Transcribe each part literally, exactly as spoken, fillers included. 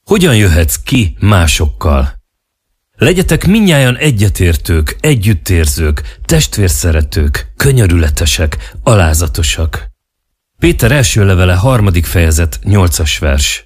Hogyan jöhetsz ki másokkal? Legyetek mindnyájan egyetértők, együttérzők, testvérszeretők, könyörületesek, alázatosak. Péter első levele harmadik fejezet nyolcas vers.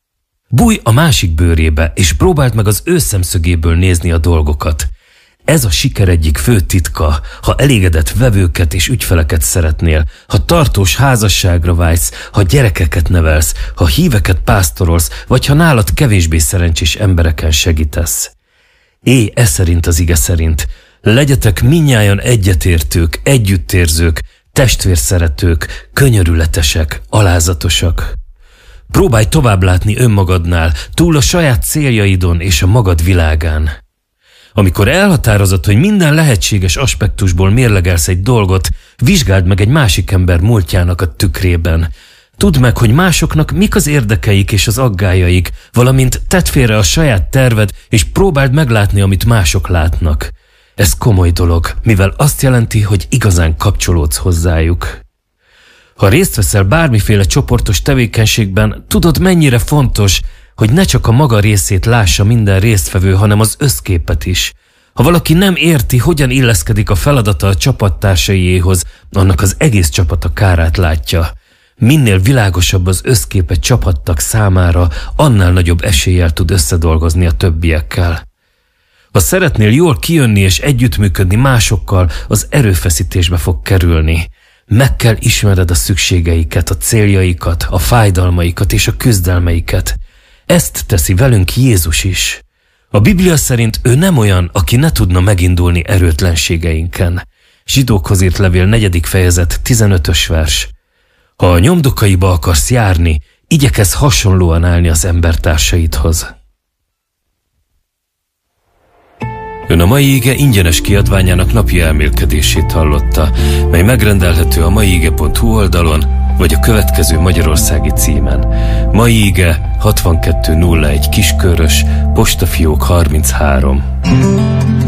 Bújj a másik bőrébe, és próbáld meg az ő szemszögéből nézni a dolgokat. Ez a siker egyik fő titka, ha elégedett vevőket és ügyfeleket szeretnél, ha tartós házasságra vágysz, ha gyerekeket nevelsz, ha híveket pásztorolsz, vagy ha nálad kevésbé szerencsés embereken segítesz. Élj e szerint az ige szerint. Legyetek mindnyájan egyetértők, együttérzők, testvérszeretők, könyörületesek, alázatosak. Próbálj tovább látni önmagadnál, túl a saját céljaidon és a magad világán. Amikor elhatározod, hogy minden lehetséges aspektusból mérlegelsz egy dolgot, vizsgáld meg egy másik ember múltjának a tükrében. Tudd meg, hogy másoknak mik az érdekeik és az aggájaik, valamint tedd félre a saját terved, és próbáld meglátni, amit mások látnak. Ez komoly dolog, mivel azt jelenti, hogy igazán kapcsolódsz hozzájuk. Ha részt veszel bármiféle csoportos tevékenységben, tudod, mennyire fontos, hogy ne csak a maga részét lássa minden résztvevő, hanem az összképet is. Ha valaki nem érti, hogyan illeszkedik a feladata a csapattársaiéhoz, annak az egész csapat a kárát látja. Minél világosabb az összkép egy csapattag számára, annál nagyobb eséllyel tud összedolgozni a többiekkel. Ha szeretnél jól kijönni és együttműködni másokkal, az erőfeszítésbe fog kerülni. Meg kell ismered a szükségeiket, a céljaikat, a fájdalmaikat és a küzdelmeiket. Ezt teszi velünk Jézus is. A Biblia szerint ő nem olyan, aki ne tudna megindulni erőtlenségeinken. Zsidókhoz írt levél negyedik fejezet tizenötös vers. Ha a nyomdokaiba akarsz járni, igyekezz hasonlóan állni az embertársaidhoz. Ön a mai ige ingyenes kiadványának napi elmélkedését hallotta, mely megrendelhető a maiige pont hu oldalon, vagy a következő magyarországi címen. Mai ige hatvankettő nulla egy Kiskörös, postafiók harminchárom.